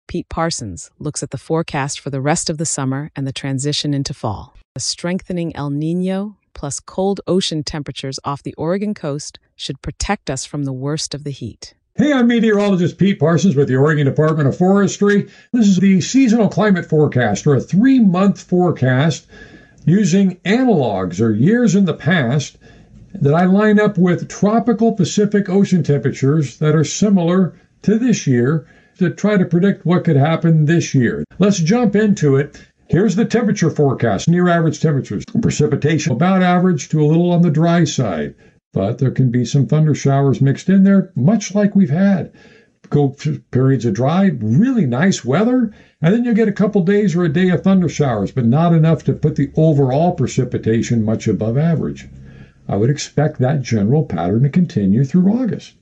Pete Parsons, looks at the forecast for the rest of the summer and the transition into fall. A strengthening El Niño plus cold ocean temperatures off the Oregon coast should protect us from the worst of the heat. Hey, I'm meteorologist Pete Parsons with the Oregon Department of Forestry. This is the seasonal climate forecast, or a 3-month forecast using analogs or years in the past that I line up with tropical Pacific Ocean temperatures that are similar to this year to try to predict what could happen this year. Let's jump into it. Here's the temperature forecast, near average temperatures. Precipitation about average to a little on the dry side, but there can be some thunder showers mixed in there, much like we've had. Go periods of dry, really nice weather, and then you'll get a couple days or a day of thunder showers, but not enough to put the overall precipitation much above average. I would expect that general pattern to continue through August.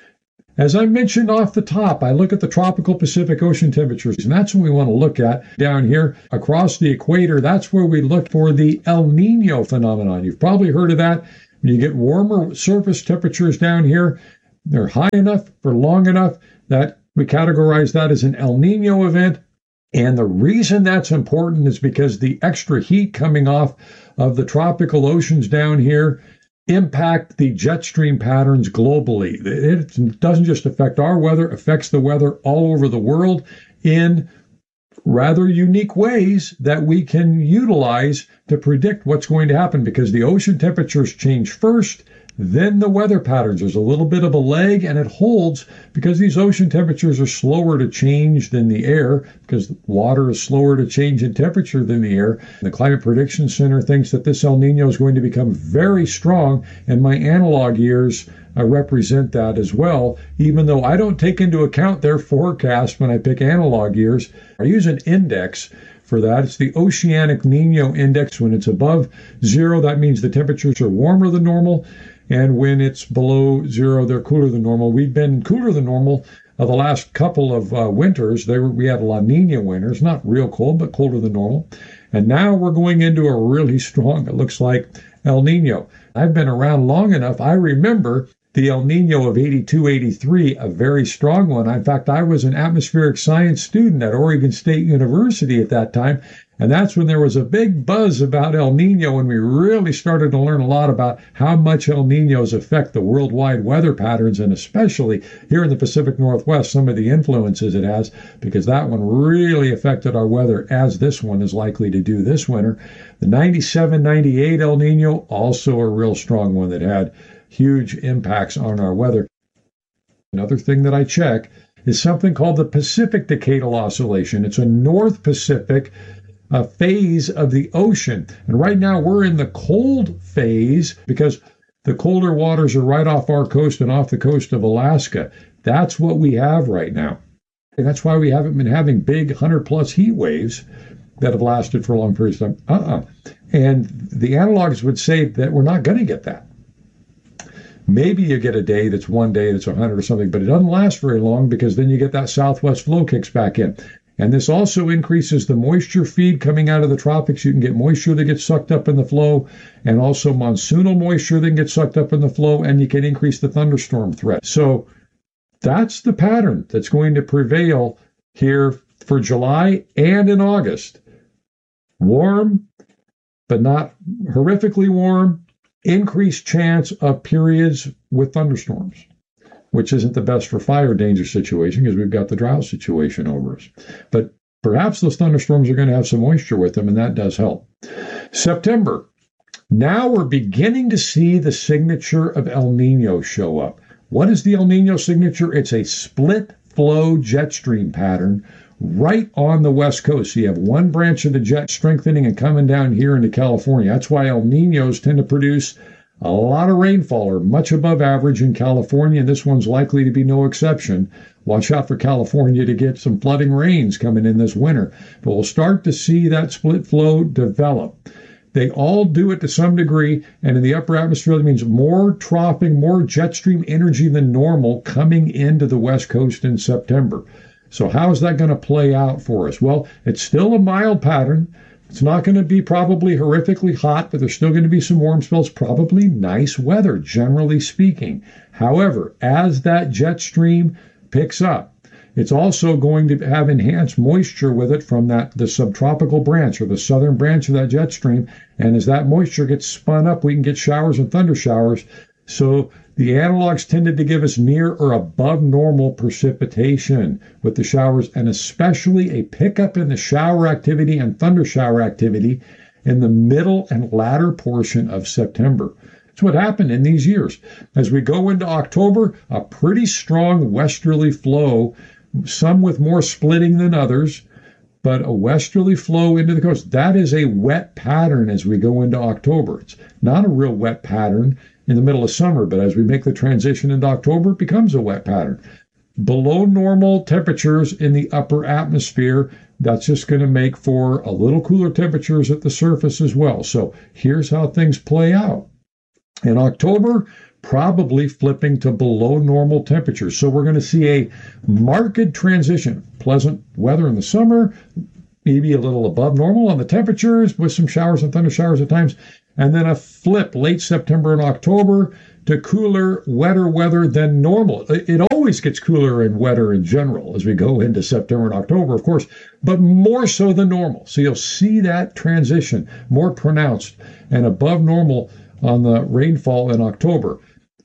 As I mentioned off the top, I look at the tropical Pacific Ocean temperatures, and that's what we want to look at down here across the equator. That's where we look for the El Niño phenomenon. You've probably heard of that. When you get warmer surface temperatures down here, they're high enough for long enough that we categorize that as an El Niño event. And the reason that's important is because the extra heat coming off of the tropical oceans down here impact the jet stream patterns globally. It doesn't just affect our weather, it affects the weather all over the world in rather unique ways that we can utilize to predict what's going to happen, because the ocean temperatures change first, then the weather patterns. There's a little bit of a lag, and it holds because these ocean temperatures are slower to change than the air, because water is slower to change in temperature than the air. The Climate Prediction Center thinks that this El Niño is going to become very strong, and my analog years represent that as well, even though I don't take into account their forecast when I pick analog years. I use an index for that. It's the Oceanic Niño Index. When it's above zero, that means the temperatures are warmer than normal. And when it's below zero, they're cooler than normal. We've been cooler than normal the last couple of winters. We had La Nina winters, not real cold, but colder than normal. And now we're going into a really strong, it looks like, El Nino. I've been around long enough. I remember the El Nino of 82, 83, a very strong one. In fact, I was an atmospheric science student at Oregon State University at that time. And that's when there was a big buzz about El Nino, and we really started to learn a lot about how much El Ninos affect the worldwide weather patterns, and especially here in the Pacific Northwest, some of the influences it has, because that one really affected our weather, as this one is likely to do this winter. The 97, 98 El Nino, also a real strong one that had huge impacts on our weather. Another thing that I check is something called the Pacific Decadal Oscillation. It's a North Pacific phase of the ocean. And right now we're in the cold phase because the colder waters are right off our coast and off the coast of Alaska. That's what we have right now. And that's why we haven't been having big 100-plus heat waves that have lasted for long periods of time. And the analogs would say that we're not going to get that. Maybe you get a day that's 100 or something, but it doesn't last very long, because then you get that southwest flow kicks back in. And this also increases the moisture feed coming out of the tropics. You can get moisture that gets sucked up in the flow, and also monsoonal moisture that gets sucked up in the flow, and you can increase the thunderstorm threat. So that's the pattern that's going to prevail here for July and in August. Warm, but not horrifically warm. Increased chance of periods with thunderstorms, which isn't the best for fire danger situation because we've got the drought situation over us. But perhaps those thunderstorms are going to have some moisture with them, and that does help. September. Now we're beginning to see the signature of El Nino show up. What is the El Nino signature? It's a split flow jet stream pattern right on the west coast. So you have one branch of the jet strengthening and coming down here into California. That's why El Ninos tend to produce a lot of rainfall, or much above average in California, and this one's likely to be no exception. Watch out for California to get some flooding rains coming in this winter. But we'll start to see that split flow develop. They all do it to some degree, and in the upper atmosphere, that means more troughing, more jet stream energy than normal coming into the west coast in September. So how is that going to play out for us? Well, it's still a mild pattern. It's not going to be probably horrifically hot, but there's still going to be some warm spells, probably nice weather, generally speaking. However, as that jet stream picks up, It's also going to have enhanced moisture with it from the subtropical branch or the southern branch of that jet stream. And as that moisture gets spun up, we can get showers and thunder showers. So the analogs tended to give us near or above normal precipitation with the showers, and especially a pickup in the shower activity and thunder shower activity in the middle and latter portion of September. That's what happened in these years. As we go into October, a pretty strong westerly flow, some with more splitting than others, but a westerly flow into the coast. That is a wet pattern as we go into October. It's not a real wet pattern in the middle of summer, but as we make the transition into October, it becomes a wet pattern. Below normal temperatures in the upper atmosphere, that's just going to make for a little cooler temperatures at the surface as well. So here's how things play out. In October, probably flipping to below normal temperatures. So we're going to see a marked transition. Pleasant weather in the summer, maybe a little above normal on the temperatures with some showers and thunder showers at times. And then a flip late September and October to cooler, wetter weather than normal. It always gets cooler and wetter in general as we go into September and October, of course, but more so than normal. So you'll see that transition more pronounced and above normal on the rainfall in October.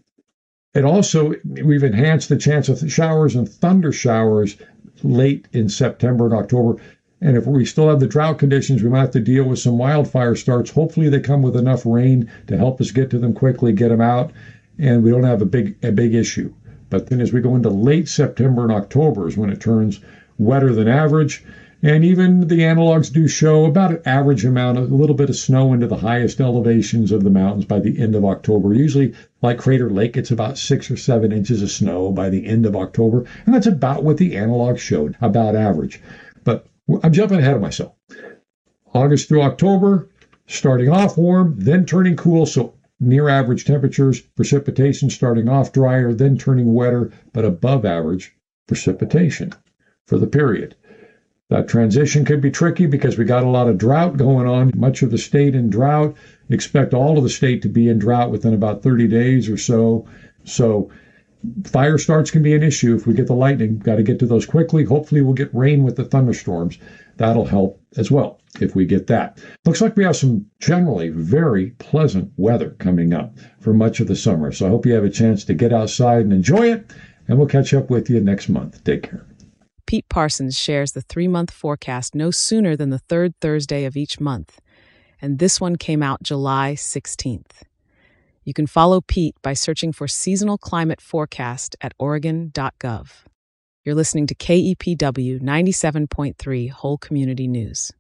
It also, we've enhanced the chance of showers and thunder showers late in September and October. And if we still have the drought conditions, we might have to deal with some wildfire starts. Hopefully they come with enough rain to help us get to them quickly, get them out, and we don't have a big issue. But then as we go into late September and October is when it turns wetter than average. And even the analogs do show about an average amount, a little bit of snow into the highest elevations of the mountains by the end of October. Usually, like Crater Lake, it's about 6 or 7 inches of snow by the end of October. And that's about what the analogs showed, about average. But I'm jumping ahead of myself. August through October, starting off warm, then turning cool. So near average temperatures, precipitation starting off drier, then turning wetter, but above average precipitation for the period. That transition could be tricky because we got a lot of drought going on. Much of the state in drought. Expect all of the state to be in drought within about 30 days or so. So fire starts can be an issue if we get the lightning. Got to get to those quickly. Hopefully we'll get rain with the thunderstorms. That'll help as well if we get that. Looks like we have some generally very pleasant weather coming up for much of the summer. So I hope you have a chance to get outside and enjoy it. And we'll catch up with you next month. Take care. Pete Parsons shares the 3-month forecast no sooner than the third Thursday of each month, and this one came out July 16th. You can follow Pete by searching for Seasonal Climate Forecast at Oregon.gov. You're listening to KEPW 97.3 Whole Community News.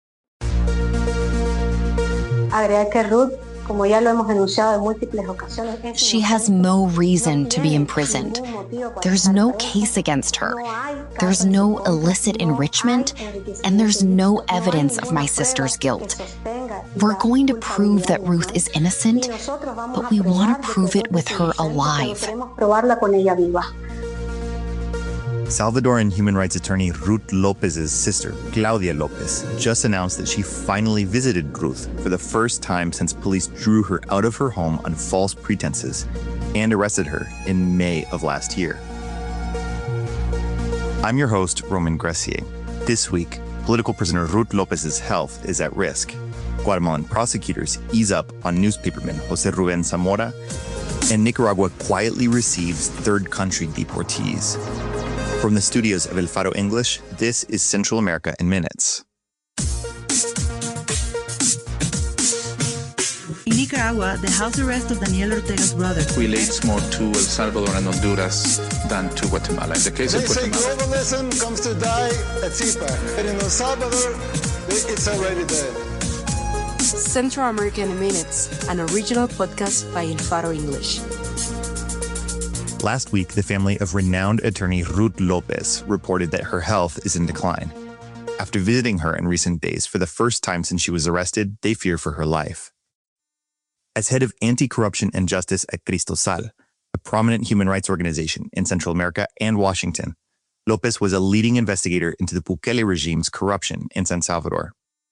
She has no reason to be imprisoned. There's no case against her. There's no illicit enrichment, and there's no evidence of my sister's guilt. We're going to prove that Ruth is innocent, but we want to prove it with her alive. Salvadoran human rights attorney Ruth Lopez's sister, Claudia Lopez, just announced that she finally visited Ruth for the first time since police drew her out of her home on false pretenses and arrested her in May of last year. I'm your host, Roman Gracier. This week, political prisoner Ruth Lopez's health is at risk. Guatemalan prosecutors ease up on newspaperman Jose Ruben Zamora, and Nicaragua quietly receives third country deportees. From the studios of El Faro English, this is Central America in Minutes. In Nicaragua, the house arrest of Daniel Ortega's brother relates more to El Salvador and Honduras than to Guatemala. In the case of Guatemala, globalism comes to die at CPAC, but in El Salvador, it's already dead. Central America in Minutes, an original podcast by El Faro English. Last week, the family of renowned attorney Ruth Lopez reported that her health is in decline. After visiting her in recent days for the first time since she was arrested, they fear for her life. As head of anti-corruption and justice at Cristosal, a prominent human rights organization in Central America and Washington, Lopez was a leading investigator into the Bukele regime's corruption in San Salvador.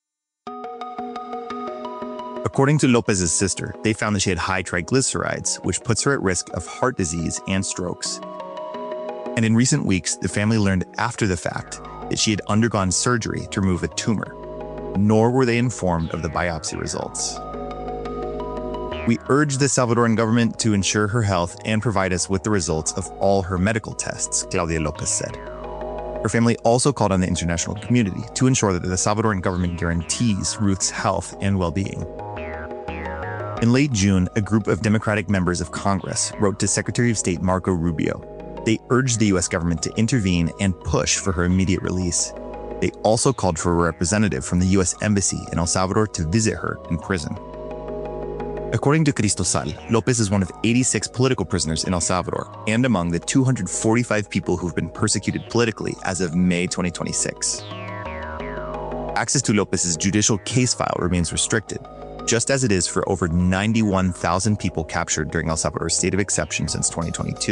According to Lopez's sister, they found that she had high triglycerides, which puts her at risk of heart disease and strokes. And in recent weeks, the family learned after the fact that she had undergone surgery to remove a tumor, nor were they informed of the biopsy results. We urge the Salvadoran government to ensure her health and provide us with the results of all her medical tests, Claudia Lopez said. Her family also called on the international community to ensure that the Salvadoran government guarantees Ruth's health and well-being. In late June, a group of Democratic members of Congress wrote to Secretary of State Marco Rubio. They urged the U.S. government to intervene and push for her immediate release. They also called for a representative from the U.S. Embassy in El Salvador to visit her in prison. According to Cristosal, Lopez is one of 86 political prisoners in El Salvador and among the 245 people who have been persecuted politically as of May 2026. Access to Lopez's judicial case file remains restricted, just as it is for over 91,000 people captured during El Salvador's state of exception since 2022.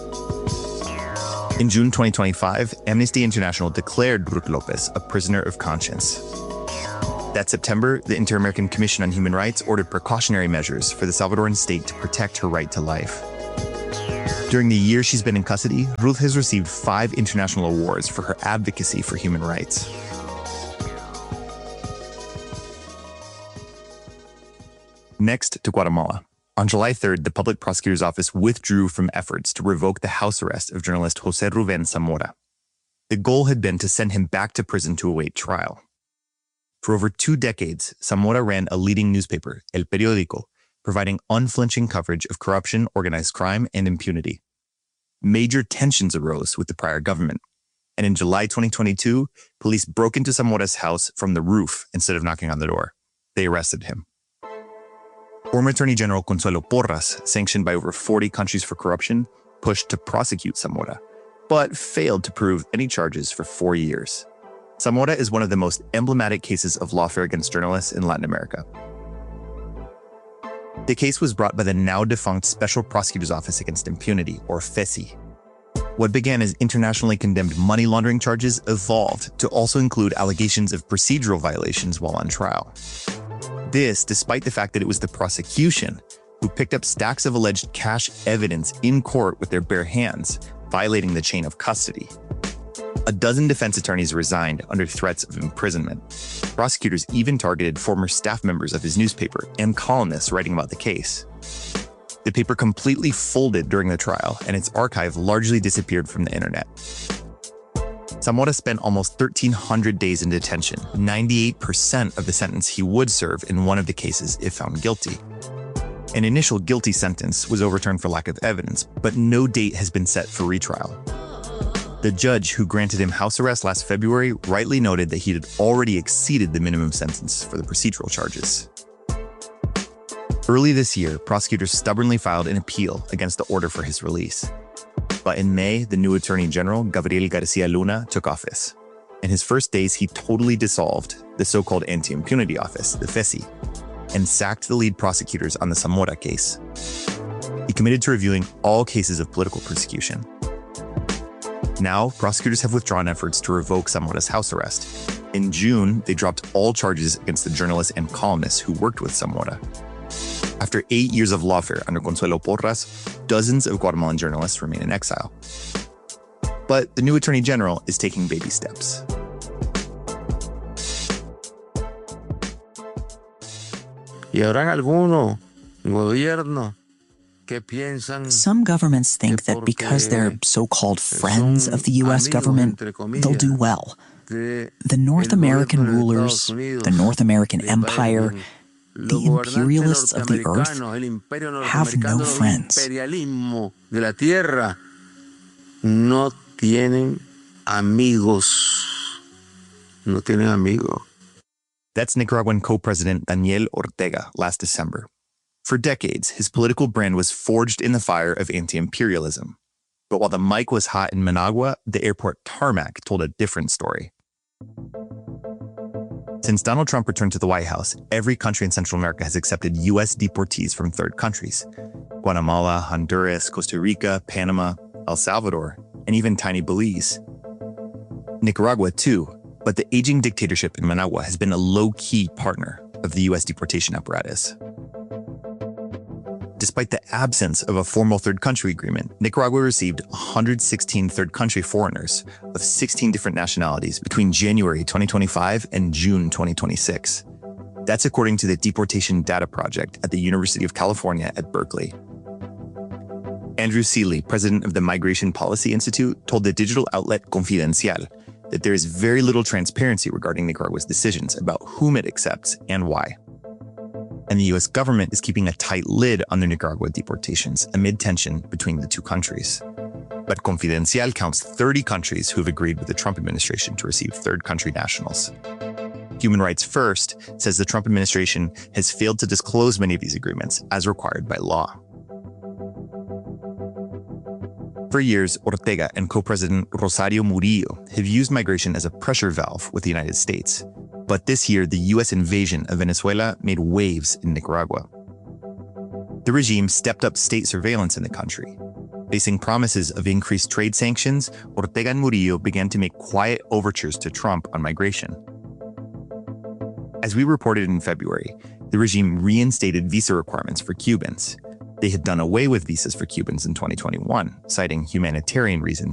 In June 2025, Amnesty International declared Ruth Lopez a prisoner of conscience. That September, the Inter-American Commission on Human Rights ordered precautionary measures for the Salvadoran state to protect her right to life. During the year she's been in custody, Ruth has received 5 international awards for her advocacy for human rights. Next to Guatemala. On July 3rd, the Public Prosecutor's Office withdrew from efforts to revoke the house arrest of journalist José Rubén Zamora. The goal had been to send him back to prison to await trial. For over 2 decades, Zamora ran a leading newspaper, El Periódico, providing unflinching coverage of corruption, organized crime, and impunity. Major tensions arose with the prior government, and in July 2022, police broke into Zamora's house from the roof instead of knocking on the door. They arrested him. Former Attorney General Consuelo Porras, sanctioned by over 40 countries for corruption, pushed to prosecute Zamora, but failed to prove any charges for 4 years. Zamora is one of the most emblematic cases of lawfare against journalists in Latin America. The case was brought by the now-defunct Special Prosecutor's Office Against Impunity, or FESI. What began as internationally condemned money laundering charges evolved to also include allegations of procedural violations while on trial. This, despite the fact that it was the prosecution who picked up stacks of alleged cash evidence in court with their bare hands, violating the chain of custody. A dozen defense attorneys resigned under threats of imprisonment. Prosecutors even targeted former staff members of his newspaper and columnists writing about the case. The paper completely folded during the trial, and its archive largely disappeared from the internet. Zamora spent almost 1,300 days in detention, 98% of the sentence he would serve in one of the cases if found guilty. An initial guilty sentence was overturned for lack of evidence, but no date has been set for retrial. The judge who granted him house arrest last February rightly noted that he had already exceeded the minimum sentence for the procedural charges. Early this year, prosecutors stubbornly filed an appeal against the order for his release. But in May, the new Attorney General, Gabriel Garcia Luna, took office. In his first days, he totally dissolved the so-called Anti-Impunity Office, the FESI, and sacked the lead prosecutors on the Zamora case. He committed to reviewing all cases of political persecution. Now, prosecutors have withdrawn efforts to revoke Zamora's house arrest. In June, they dropped all charges against the journalists and columnists who worked with Zamora. After 8 years of lawfare under Consuelo Porras, dozens of Guatemalan journalists remain in exile. But the new Attorney General is taking baby steps. Some governments think that because they're so-called friends of the U.S. government, they'll do well. The North American rulers, the North American Empire, the imperialists of the earth have no friends. That's Nicaraguan co-president Daniel Ortega last December. For decades, his political brand was forged in the fire of anti-imperialism. But while the mic was hot in Managua, the airport tarmac told a different story. Since Donald Trump returned to the White House, every country in Central America has accepted U.S. deportees from third countries. Guatemala, Honduras, Costa Rica, Panama, El Salvador, and even tiny Belize. Nicaragua, too, but the aging dictatorship in Managua has been a low-key partner of the U.S. deportation apparatus. Despite the absence of a formal third country agreement, Nicaragua received 116 third country foreigners of 16 different nationalities between January 2025 and June 2026. That's according to the Deportation Data Project at the University of California at Berkeley. Andrew Seeley, president of the Migration Policy Institute, told the digital outlet Confidencial that there is very little transparency regarding Nicaragua's decisions about whom it accepts and why. And the U.S. government is keeping a tight lid on the Nicaragua deportations amid tension between the two countries. But Confidencial counts 30 countries who have agreed with the Trump administration to receive third country nationals. Human Rights First says the Trump administration has failed to disclose many of these agreements as required by law. For years, Ortega and co-president Rosario Murillo have used migration as a pressure valve with the United States. But this year, the U.S. invasion of Venezuela made waves in Nicaragua. The regime stepped up state surveillance in the country. Facing promises of increased trade sanctions, Ortega and Murillo began to make quiet overtures to Trump on migration. As we reported in February, the regime reinstated visa requirements for Cubans. They had done away with visas for Cubans in 2021, citing humanitarian reasons